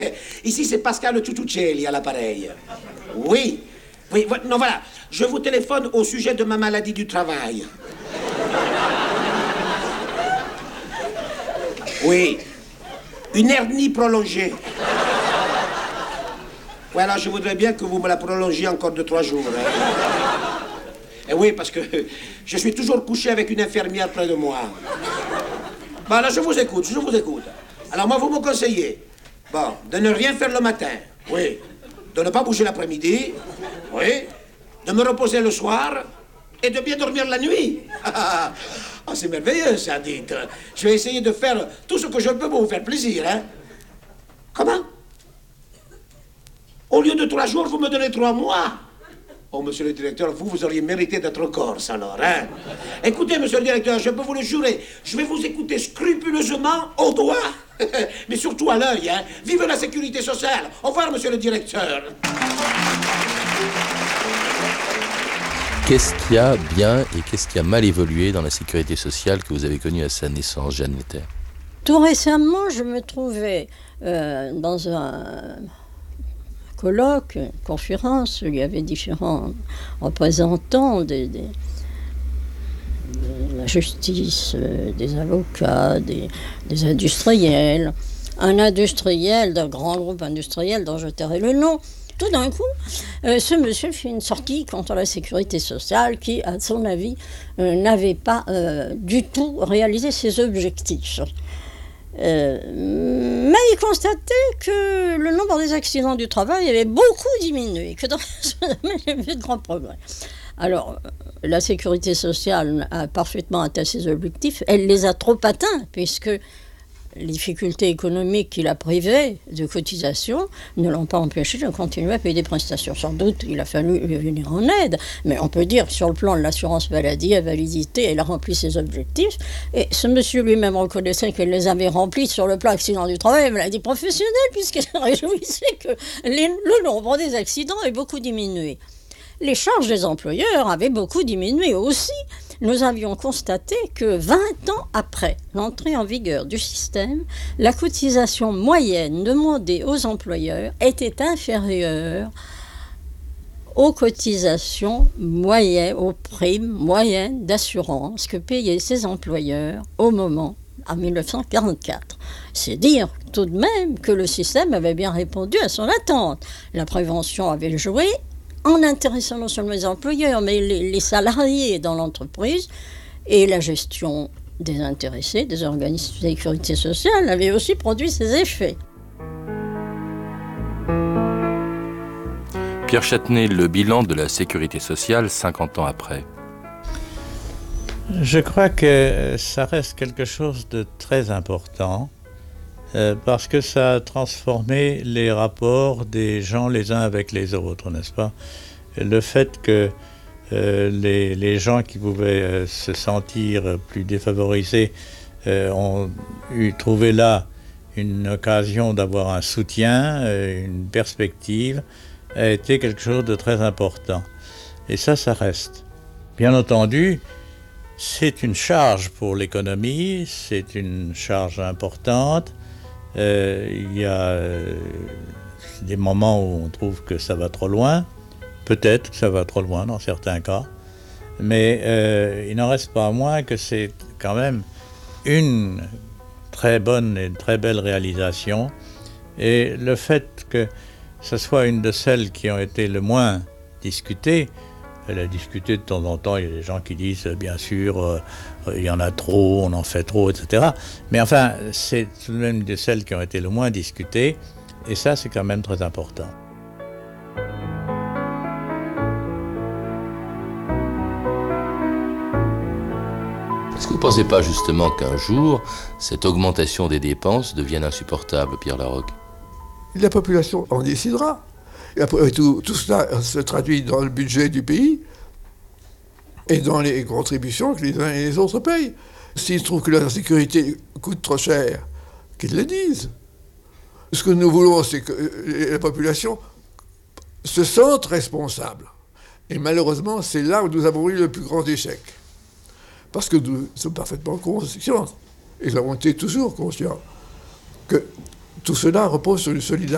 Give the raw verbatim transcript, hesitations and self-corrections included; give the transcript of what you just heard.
Ici, c'est Pascal Tutucelli à l'appareil. Oui. Oui, non, voilà. Je vous téléphone au sujet de ma maladie du travail. Oui. Une hernie prolongée. Voilà, je voudrais bien que vous me la prolongiez encore de trois jours. Hein. Et oui, parce que je suis toujours couché avec une infirmière près de moi. Bon, alors, je vous écoute, je vous écoute. Alors, moi, vous me conseillez, bon, de ne rien faire le matin, oui. De ne pas bouger l'après-midi, oui. De me reposer le soir et de bien dormir la nuit. Oh, c'est merveilleux, ça, dites. Je vais essayer de faire tout ce que je peux pour vous faire plaisir, hein. Comment? Au lieu de trois jours, vous me donnez trois mois. Oh, monsieur le directeur, vous, vous auriez mérité d'être corse, alors, hein. Écoutez, monsieur le directeur, je peux vous le jurer, je vais vous écouter scrupuleusement au doigt, mais surtout à l'œil, hein. Vive la sécurité sociale. Au revoir, monsieur le directeur. Qu'est-ce qui a bien et qu'est-ce qui a mal évolué dans la sécurité sociale que vous avez connue à sa naissance, Jeanne Letter? Tout récemment, je me trouvais euh, dans un colloque, une conférence, où il y avait différents représentants des, des, de la justice, euh, des avocats, des, des industriels. Un industriel d'un grand groupe industriel dont je tairai le nom. Tout d'un coup, euh, ce monsieur fait une sortie contre la sécurité sociale qui, à son avis, euh, n'avait pas euh, du tout réalisé ses objectifs. Euh, mais il constatait que le nombre des accidents du travail avait beaucoup diminué, que dans ce domaine, il y avait de grands progrès. Alors, la sécurité sociale a parfaitement atteint ses objectifs. Elle les a trop atteints, puisque les difficultés économiques qui la privaient de cotisation ne l'ont pas empêché de continuer à payer des prestations. Sans doute, il a fallu lui venir en aide, mais on peut dire que sur le plan de l'assurance maladie, à validité, elle a rempli ses objectifs. Et ce monsieur lui-même reconnaissait qu'elle les avait remplis sur le plan accident du travail et maladie professionnelle, puisqu'elle se réjouissait que les, le nombre des accidents ait beaucoup diminué. Les charges des employeurs avaient beaucoup diminué aussi. Nous avions constaté que vingt ans après l'entrée en vigueur du système, la cotisation moyenne demandée aux employeurs était inférieure aux cotisations moyennes, aux primes moyennes d'assurance que payaient ces employeurs au moment, en dix-neuf cent quarante-quatre. C'est dire tout de même que le système avait bien répondu à son attente. La prévention avait joué, en intéressant non seulement les employeurs, mais les, les salariés dans l'entreprise, et la gestion des intéressés, des organismes de sécurité sociale, avait aussi produit ses effets. Pierre Châtenay, le bilan de la sécurité sociale cinquante ans après. Je crois que ça reste quelque chose de très important, euh, parce que ça a transformé les rapports des gens les uns avec les autres, n'est-ce pas? Le fait que euh, les, les gens qui pouvaient euh, se sentir plus défavorisés euh, ont eu, trouvé là une occasion d'avoir un soutien, euh, une perspective, a été quelque chose de très important. Et ça, ça reste. Bien entendu, c'est une charge pour l'économie, c'est une charge importante. Euh, il y a euh, des moments où on trouve que ça va trop loin, peut-être que ça va trop loin dans certains cas, mais euh, il n'en reste pas moins que c'est quand même une très bonne et une très belle réalisation, et le fait que ce soit une de celles qui ont été le moins discutées. Elle a discuté de temps en temps, il y a des gens qui disent, bien sûr, euh, il y en a trop, on en fait trop, et cetera. Mais enfin, c'est tout de même une de celles qui ont été le moins discutées, et ça, c'est quand même très important. Est-ce que vous ne pensez pas justement qu'un jour, cette augmentation des dépenses devienne insupportable, Pierre Larocque? La population en décidera. Et après tout, tout cela se traduit dans le budget du pays et dans les contributions que les uns et les autres payent. S'ils trouvent que la sécurité coûte trop cher, qu'ils le disent. Ce que nous voulons, c'est que la population se sente responsable. Et malheureusement, c'est là où nous avons eu le plus grand échec. Parce que nous sommes parfaitement conscients, et nous avons été toujours conscients, que tout cela repose sur une solidarité.